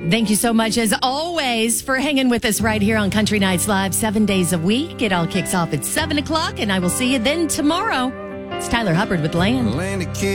Thank you so much, as always, for hanging with us right here on Country Nights Live 7 days a week. It all kicks off at 7 o'clock, and I will see you then tomorrow. It's Tyler Hubbard with Land.